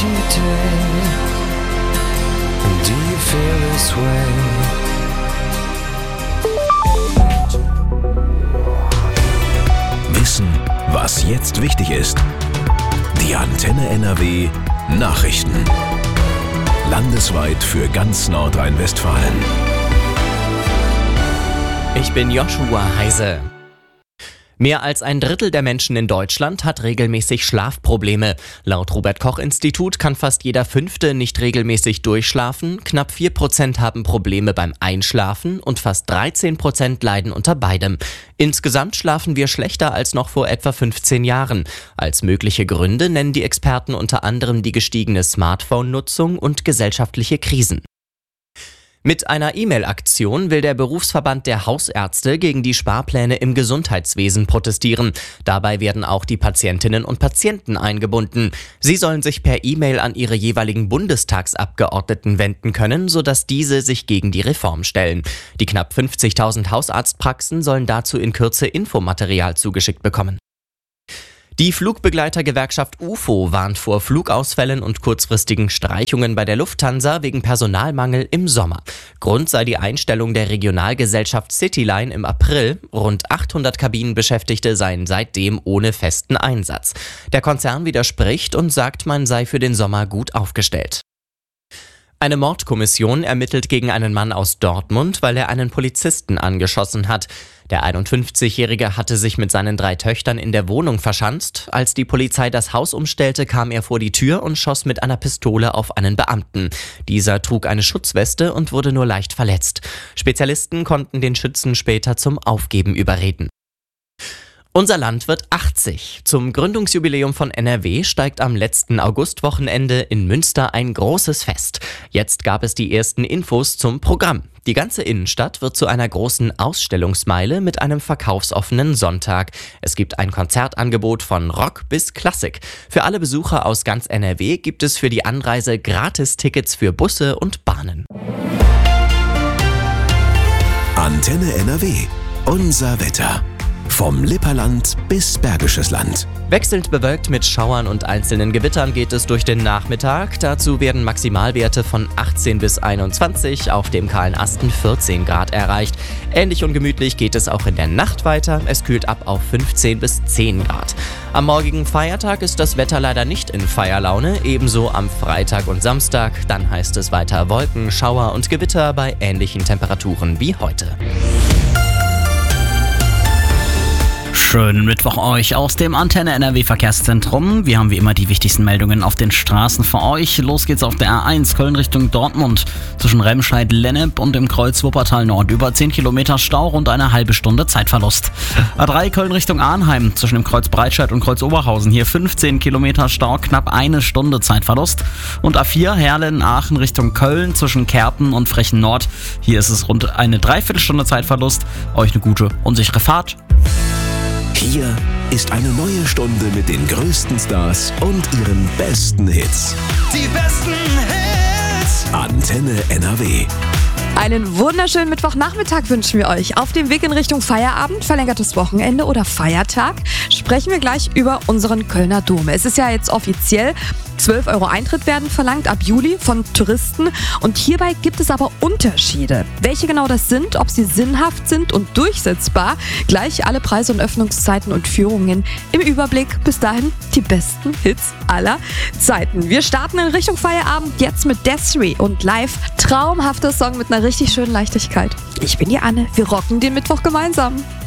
today? And do you feel this way? Wissen, was jetzt wichtig ist. Die Antenne NRW Nachrichten. Landesweit für ganz Nordrhein-Westfalen. Ich bin Joshua Heise. Mehr als ein Drittel der Menschen in Deutschland hat regelmäßig Schlafprobleme. Laut Robert-Koch-Institut kann fast jeder Fünfte nicht regelmäßig durchschlafen, knapp 4% haben Probleme beim Einschlafen und fast 13% leiden unter beidem. Insgesamt schlafen wir schlechter als noch vor etwa 15 Jahren. Als mögliche Gründe nennen die Experten unter anderem die gestiegene Smartphone-Nutzung und gesellschaftliche Krisen. Mit einer E-Mail-Aktion will der Berufsverband der Hausärzte gegen die Sparpläne im Gesundheitswesen protestieren. Dabei werden auch die Patientinnen und Patienten eingebunden. Sie sollen sich per E-Mail an ihre jeweiligen Bundestagsabgeordneten wenden können, sodass diese sich gegen die Reform stellen. Die knapp 50.000 Hausarztpraxen sollen dazu in Kürze Infomaterial zugeschickt bekommen. Die Flugbegleitergewerkschaft UFO warnt vor Flugausfällen und kurzfristigen Streichungen bei der Lufthansa wegen Personalmangel im Sommer. Grund sei die Einstellung der Regionalgesellschaft Cityline im April. Rund 800 Kabinenbeschäftigte seien seitdem ohne festen Einsatz. Der Konzern widerspricht und sagt, man sei für den Sommer gut aufgestellt. Eine Mordkommission ermittelt gegen einen Mann aus Dortmund, weil er einen Polizisten angeschossen hat. Der 51-Jährige hatte sich mit seinen 3 Töchtern in der Wohnung verschanzt. Als die Polizei das Haus umstellte, kam er vor die Tür und schoss mit einer Pistole auf einen Beamten. Dieser trug eine Schutzweste und wurde nur leicht verletzt. Spezialisten konnten den Schützen später zum Aufgeben überreden. Unser Land wird 80. Zum Gründungsjubiläum von NRW steigt am letzten Augustwochenende in Münster ein großes Fest. Jetzt gab es die ersten Infos zum Programm. Die ganze Innenstadt wird zu einer großen Ausstellungsmeile mit einem verkaufsoffenen Sonntag. Es gibt ein Konzertangebot von Rock bis Klassik. Für alle Besucher aus ganz NRW gibt es für die Anreise Gratis-Tickets für Busse und Bahnen. Antenne NRW. Unser Wetter. Vom Lipperland bis Bergisches Land. Wechselnd bewölkt mit Schauern und einzelnen Gewittern geht es durch den Nachmittag. Dazu werden Maximalwerte von 18 bis 21, auf dem kahlen Asten 14 Grad erreicht. Ähnlich ungemütlich geht es auch in der Nacht weiter. Es kühlt ab auf 15 bis 10 Grad. Am morgigen Feiertag ist das Wetter leider nicht in Feierlaune, ebenso am Freitag und Samstag. Dann heißt es weiter Wolken, Schauer und Gewitter bei ähnlichen Temperaturen wie heute. Schönen Mittwoch euch aus dem Antenne NRW Verkehrszentrum. Wir haben wie immer die wichtigsten Meldungen auf den Straßen für euch. Los geht's auf der A1 Köln Richtung Dortmund. Zwischen Remscheid-Lennep und dem Kreuz Wuppertal Nord über 10 Kilometer Stau und eine halbe Stunde Zeitverlust. A3 Köln Richtung Arnheim zwischen dem Kreuz Breitscheid und Kreuz Oberhausen. Hier 15 Kilometer Stau, knapp eine Stunde Zeitverlust. Und A4 Herlen-Aachen Richtung Köln zwischen Kerpen und Frechen Nord. Hier ist es rund eine Dreiviertelstunde Zeitverlust. Euch eine gute und sichere Fahrt. Hier ist eine neue Stunde mit den größten Stars und ihren besten Hits. Die besten Hits! Antenne NRW. Einen wunderschönen Mittwochnachmittag wünschen wir euch. Auf dem Weg in Richtung Feierabend, verlängertes Wochenende oder Feiertag sprechen wir gleich über unseren Kölner Dom. Es ist ja jetzt offiziell, 12 € Eintritt werden verlangt ab Juli von Touristen und hierbei gibt es aber Unterschiede. Welche genau das sind, ob sie sinnhaft sind und durchsetzbar, gleich alle Preise und Öffnungszeiten und Führungen im Überblick. Bis dahin die besten Hits aller Zeiten. Wir starten in Richtung Feierabend jetzt mit Desiree und live. Traumhafter Song mit einer richtig schönen Leichtigkeit. Ich bin die Anne, wir rocken den Mittwoch gemeinsam.